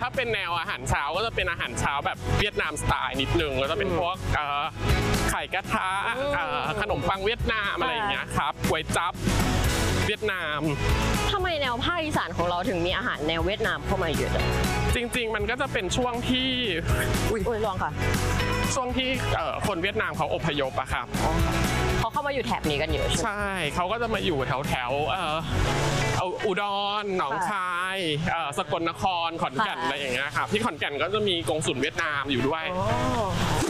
ถ้าเป็นแนวอาหารเช้าก็จะเป็นอาหารเช้าแบบเวียดนามสไตล์นิดนึงก็จะเป็นพวกไข่กระทะขนมปังเวียดนามอะไรอย่างเงี้ยครับก๋วยจั๊บเวียดนามทำไมแนวภาคอีสานของเราถึงมีอาหารแนวเวียดนามเข้ามาเยอะจังจริงๆมันก็จะเป็นช่วงที่อุ้ยลองค่ะช่วงที่คนเวียดนามเขาอพยพอะครับเขาเข้ามาอยู่แถบนี้กันเยอะใช่ไหมใช่เขาก็จะมาอยู่แถวอุดรหนองคายสกลนครขอนแก่นอะไรอย่างเงี้ยครับที่ขอนแก่นก็จะมีกงสุลเวียดนามอยู่ด้วย